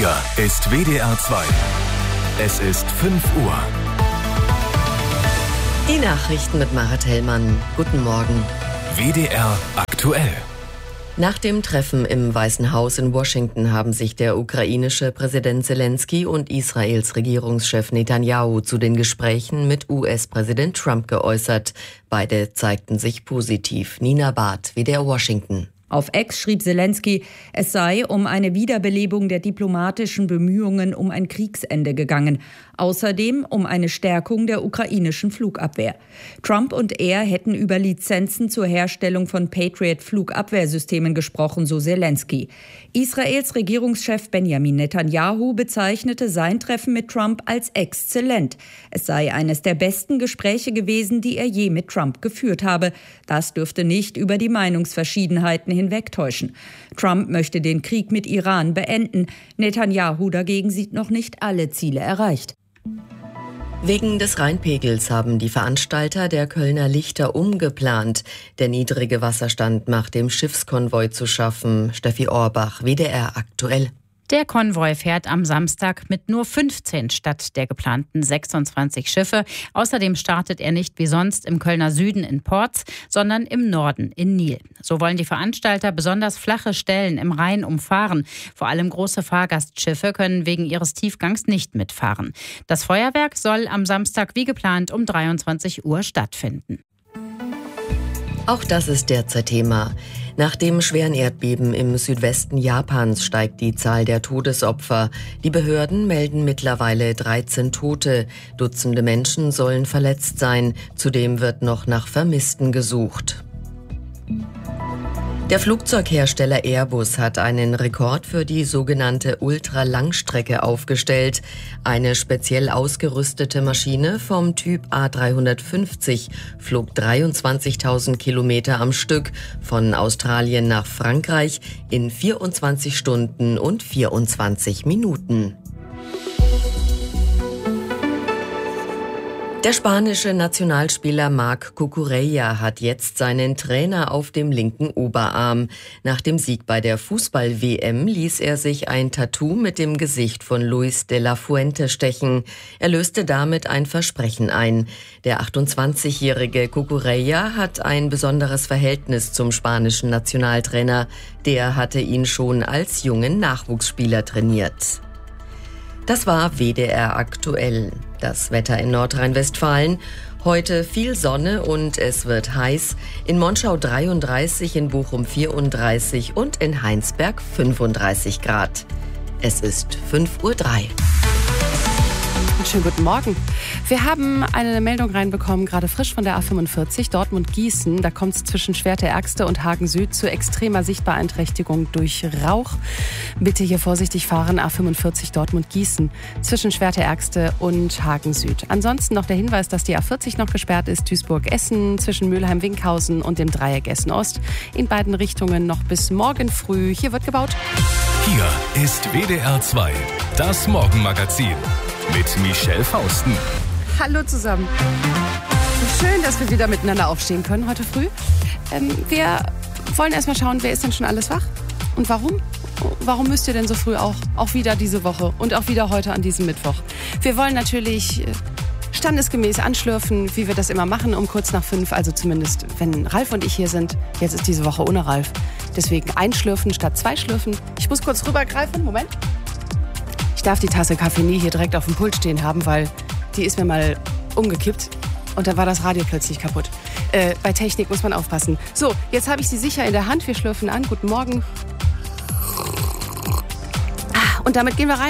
Hier ist WDR 2. Es ist 5 Uhr. Die Nachrichten mit Marit Hellmann. Guten Morgen. WDR aktuell. Nach dem Treffen im Weißen Haus in Washington haben sich der ukrainische Präsident Selenskyj und Israels Regierungschef Netanyahu zu den Gesprächen mit US-Präsident Trump geäußert. Beide zeigten sich positiv. Nina Barth, WDR Washington. Auf X schrieb Selenskyj, es sei um eine Wiederbelebung der diplomatischen Bemühungen um ein Kriegsende gegangen. Außerdem um eine Stärkung der ukrainischen Flugabwehr. Trump und er hätten über Lizenzen zur Herstellung von Patriot-Flugabwehrsystemen gesprochen, so Selenskyj. Israels Regierungschef Benjamin Netanyahu bezeichnete sein Treffen mit Trump als exzellent. Es sei eines der besten Gespräche gewesen, die er je mit Trump geführt habe. Das dürfte nicht über die Meinungsverschiedenheiten hinwegtäuschen. Trump möchte den Krieg mit Iran beenden. Netanyahu dagegen sieht noch nicht alle Ziele erreicht. Wegen des Rheinpegels haben die Veranstalter der Kölner Lichter umgeplant. Der niedrige Wasserstand macht dem Schiffskonvoi zu schaffen. Steffi Orbach, WDR aktuell. Der Konvoi fährt am Samstag mit nur 15 statt der geplanten 26 Schiffe. Außerdem startet er nicht wie sonst im Kölner Süden in Porz, sondern im Norden in Nil. So wollen die Veranstalter besonders flache Stellen im Rhein umfahren. Vor allem große Fahrgastschiffe können wegen ihres Tiefgangs nicht mitfahren. Das Feuerwerk soll am Samstag wie geplant um 23 Uhr stattfinden. Auch das ist derzeit Thema. Nach dem schweren Erdbeben im Südwesten Japans steigt die Zahl der Todesopfer. Die Behörden melden mittlerweile 13 Tote. Dutzende Menschen sollen verletzt sein. Zudem wird noch nach Vermissten gesucht. Der Flugzeughersteller Airbus hat einen Rekord für die sogenannte Ultralangstrecke aufgestellt. Eine speziell ausgerüstete Maschine vom Typ A350 flog 23.000 Kilometer am Stück von Australien nach Frankreich in 24 Stunden und 24 Minuten. Der spanische Nationalspieler Marc Cucurella hat jetzt seinen Trainer auf dem linken Oberarm. Nach dem Sieg bei der Fußball-WM ließ er sich ein Tattoo mit dem Gesicht von Luis de la Fuente stechen. Er löste damit ein Versprechen ein. Der 28-jährige Cucurella hat ein besonderes Verhältnis zum spanischen Nationaltrainer. Der hatte ihn schon als jungen Nachwuchsspieler trainiert. Das war WDR aktuell. Das Wetter in Nordrhein-Westfalen. Heute viel Sonne und es wird heiß. In Monschau 33, in Bochum 34 und in Heinsberg 35 Grad. Es ist 5:03 Uhr. Schönen guten Morgen. Wir haben eine Meldung reinbekommen, gerade frisch von der A45 Dortmund-Gießen. Da kommt es zwischen Schwerte-Ergste und Hagen-Süd zu extremer Sichtbeeinträchtigung durch Rauch. Bitte hier vorsichtig fahren, A45 Dortmund-Gießen zwischen Schwerte-Ergste und Hagen-Süd. Ansonsten noch der Hinweis, dass die A40 noch gesperrt ist, Duisburg-Essen zwischen Mülheim-Winkhausen und dem Dreieck Essen-Ost. In beiden Richtungen noch bis morgen früh. Hier wird gebaut. Hier ist WDR 2, das Morgenmagazin. Mit Michelle Fausten. Hallo zusammen. Schön, dass wir wieder miteinander aufstehen können heute früh. Wir wollen erstmal schauen, wer ist denn schon alles wach und warum? Warum müsst ihr denn so früh auch wieder diese Woche und auch wieder heute an diesem Mittwoch? Wir wollen natürlich standesgemäß anschlürfen, wie wir das immer machen, um kurz nach 5, also zumindest, wenn Ralf und ich hier sind. Jetzt ist diese Woche ohne Ralf. Deswegen einschlürfen statt 2 schlürfen. Ich muss kurz rübergreifen, Moment. Ich darf die Tasse Kaffee nie hier direkt auf dem Pult stehen haben, weil die ist mir mal umgekippt und dann war das Radio plötzlich kaputt. Bei Technik muss man aufpassen. So, jetzt habe ich sie sicher in der Hand. Wir schlürfen an. Guten Morgen. Und damit gehen wir rein.